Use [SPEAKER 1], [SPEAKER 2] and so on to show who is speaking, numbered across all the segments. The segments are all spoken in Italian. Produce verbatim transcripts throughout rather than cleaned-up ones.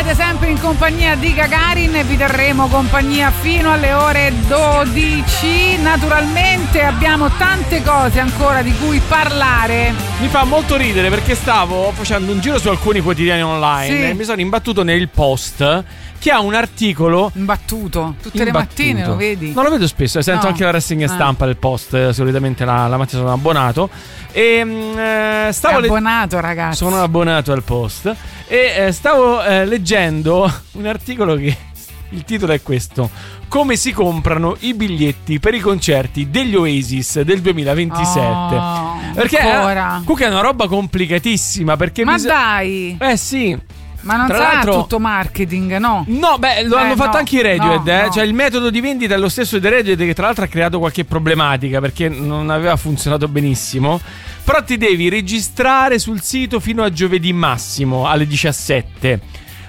[SPEAKER 1] Siete sempre in compagnia di Gagarin e vi terremo compagnia fino alle ore dodici. Naturalmente abbiamo tante cose ancora di cui parlare.
[SPEAKER 2] Mi fa molto ridere perché stavo facendo un giro su alcuni quotidiani online
[SPEAKER 1] Sì.
[SPEAKER 2] e mi sono imbattuto nel Post, che ha un articolo
[SPEAKER 1] Imbattuto tutte
[SPEAKER 2] imbattuto.
[SPEAKER 1] le mattine, lo vedi?
[SPEAKER 2] Non lo vedo spesso, sento
[SPEAKER 1] No.
[SPEAKER 2] anche la rassegna
[SPEAKER 1] Ah.
[SPEAKER 2] stampa del Post, eh, solitamente la, la mattina sono abbonato e mm, eh, stavo
[SPEAKER 1] È
[SPEAKER 2] le-
[SPEAKER 1] abbonato, ragazzi.
[SPEAKER 2] sono abbonato al Post e eh, stavo eh, leggendo un articolo che il titolo è questo: come si comprano i biglietti per i concerti degli Oasis del duemilaventisette.
[SPEAKER 1] Oh,
[SPEAKER 2] Perché
[SPEAKER 1] ancora.
[SPEAKER 2] eh, comunque è una roba complicatissima perché
[SPEAKER 1] Ma
[SPEAKER 2] bis-
[SPEAKER 1] dai,
[SPEAKER 2] eh sì.
[SPEAKER 1] ma non
[SPEAKER 2] Tra
[SPEAKER 1] sarà
[SPEAKER 2] l'altro-
[SPEAKER 1] tutto marketing, no?
[SPEAKER 2] No, beh, lo
[SPEAKER 1] Eh,
[SPEAKER 2] hanno fatto
[SPEAKER 1] no,
[SPEAKER 2] anche i Radiohead,
[SPEAKER 1] no,
[SPEAKER 2] eh.
[SPEAKER 1] no.
[SPEAKER 2] Cioè il metodo di vendita è lo stesso dei Radiohead, che tra l'altro ha creato qualche problematica perché non aveva funzionato benissimo. Però ti devi registrare sul sito fino a giovedì massimo alle diciassette.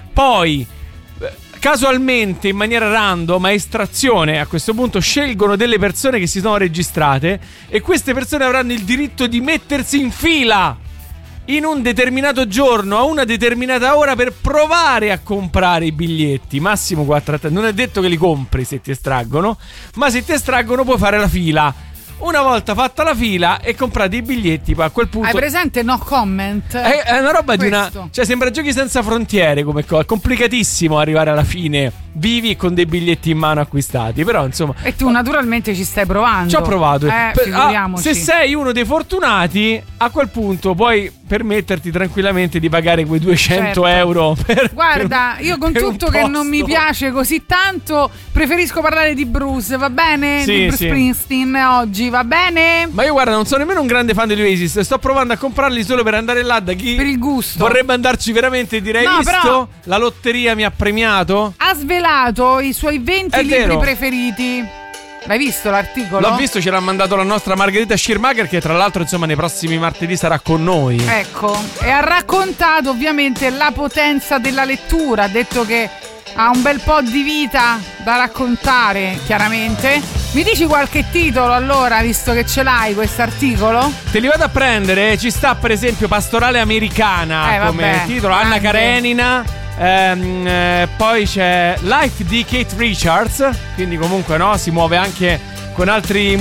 [SPEAKER 2] Poi eh, casualmente, in maniera random, a estrazione, a questo punto scelgono delle persone che si sono registrate e queste persone avranno il diritto di mettersi in fila in un determinato giorno a una determinata ora per provare a comprare i biglietti. Massimo quattro a tre. Non è detto che li compri se ti estraggono, ma se ti estraggono puoi fare la fila. Una volta fatta la fila e comprati i biglietti, poi a quel punto
[SPEAKER 1] Hai presente no comment?
[SPEAKER 2] è, è una roba di
[SPEAKER 1] Questo.
[SPEAKER 2] una. Cioè, sembra Giochi senza frontiere come cosa. È complicatissimo arrivare alla fine vivi con dei biglietti in mano acquistati. Però, insomma.
[SPEAKER 1] E tu naturalmente ci stai provando.
[SPEAKER 2] Ci ho provato.
[SPEAKER 1] Eh,
[SPEAKER 2] Per- ah,
[SPEAKER 1] figuriamoci.
[SPEAKER 2] se sei uno dei fortunati, a quel punto puoi permetterti tranquillamente di pagare quei duecento
[SPEAKER 1] Certo.
[SPEAKER 2] euro per.
[SPEAKER 1] Guarda,
[SPEAKER 2] per-
[SPEAKER 1] io con
[SPEAKER 2] per un
[SPEAKER 1] tutto che non mi
[SPEAKER 2] posto.
[SPEAKER 1] piace così tanto, preferisco parlare di Bruce, va bene?
[SPEAKER 2] Sì,
[SPEAKER 1] di Bruce
[SPEAKER 2] sì.
[SPEAKER 1] Springsteen oggi, va bene?
[SPEAKER 2] Ma io guarda, non sono nemmeno un grande fan degli Oasis. Sto provando a comprarli solo per andare là da chi
[SPEAKER 1] Per il gusto.
[SPEAKER 2] vorrebbe andarci veramente. Direi,
[SPEAKER 1] No,
[SPEAKER 2] visto?
[SPEAKER 1] però-
[SPEAKER 2] La lotteria mi ha premiato.
[SPEAKER 1] Ha svelato i suoi venti
[SPEAKER 2] È
[SPEAKER 1] libri
[SPEAKER 2] vero.
[SPEAKER 1] preferiti. L'hai visto l'articolo?
[SPEAKER 2] L'ho visto, ce l'ha mandato la nostra Margherita Schirmacher, che tra l'altro insomma nei prossimi martedì sarà con noi.
[SPEAKER 1] Ecco, e ha raccontato ovviamente la potenza della lettura. Ha detto che ha un bel po' di vita da raccontare, chiaramente. Mi dici qualche titolo allora, visto che ce l'hai quest'articolo?
[SPEAKER 2] Te li vado a prendere, ci sta per esempio Pastorale Americana
[SPEAKER 1] Eh,
[SPEAKER 2] come
[SPEAKER 1] vabbè,
[SPEAKER 2] titolo, Anna
[SPEAKER 1] grande.
[SPEAKER 2] Karenina, ehm, eh, poi c'è Life di Kate Richards, quindi comunque no, si muove anche con altri